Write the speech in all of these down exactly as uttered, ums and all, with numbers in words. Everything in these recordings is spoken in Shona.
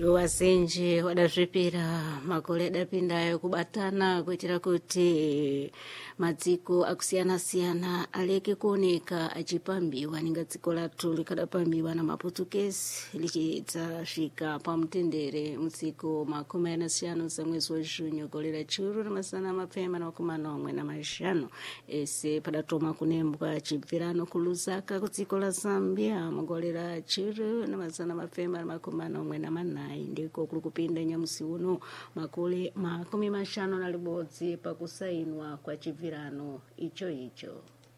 wasenje wadazvipira makore adapindayo kubatana kuitira kuti madziko akusiyana-siyana aleke kuoneka achipambiwa ninga dziko lathu likadapambiwa na maputukezi lichidzasvika pamtendere mudziko makumi anasiyana za mwezi wa junho golera churu na masana mapema na makumi manomwe na mashanu ese padatoma kunembwa chibvirano ku Lusaka ku dziko la Zambia magolera churu na masana mapema na makumi manomwe na manayi ndiko kuli kupinda nyamusi uno makule makumi mashanu na libodzi pakusainwa kwa chibvirano icho icho.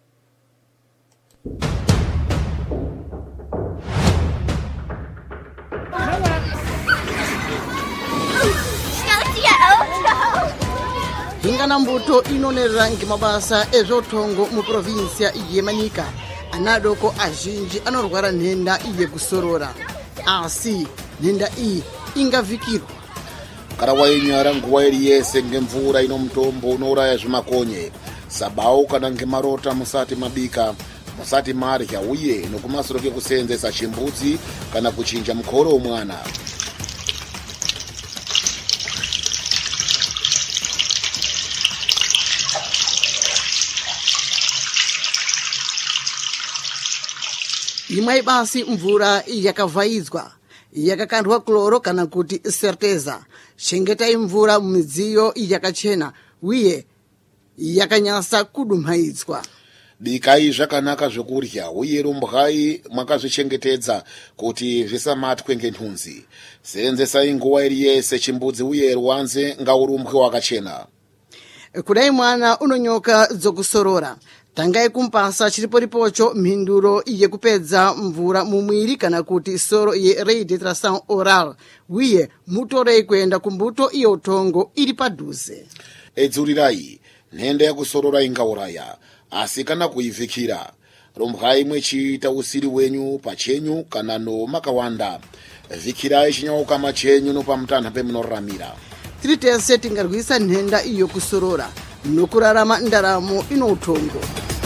Hingana mbuto inonerera ngimabasa ezvotongo mu provincia yeManyika anadoko azhinji anorwara nhenda iye kusorora asi nhenda iyi ingavikirwa kana wainyara nguwa iri yese ngemvura ino mutombo unouraya zvimakonye sabau kana ngemarota musati mabika musati marya uye nokumasoro kekuseenzesa chimbudzi kana kuchinja mukoro womwana. imwe basi mvura yakavhaidzwa yakakandwa kloro kana kuti certeza chengetai mvura mumidziyo yakachena uye yakanyasa kudumhaidzwa. Bikai zvakanaka zvekurya uye rumbwai mwakazvichengetedza kuti zvisamatwe ngenhunzi. Seenzesai nguwa iri yese chimbudzi uye rwanze ngaurumbwe wakachena. Kudai mwana unonyoka dzokusorora tangai kumpasa chiriporipocho mhinduro yekupedza mvura mumwiri kana kuti soro ye rehydratation oral uye mutorei kuenda kumbuto iyo utongo iri padhuze. Edzurirai nhenda yakusorora ingauraya asi kana kuivhikira rumbwai mwechiita usiri wenyu pachenyu kana no makawanda vhikirai chinyaukama chenyu nopamutanha pemunoraramira. Tiri tese tingarwisa nhenda iyo kusorora nokurarama ndaramo ino utongo.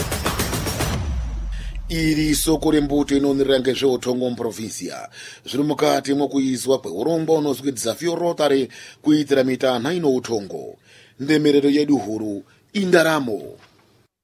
Iri soko rembuto inonerera ngezveutongo muprovinsia zviri mukati mwokuizwa kweurongwa unozwidza Rotary kuitira mitanha ino utongo. Ndemerero yedu huru indaramo.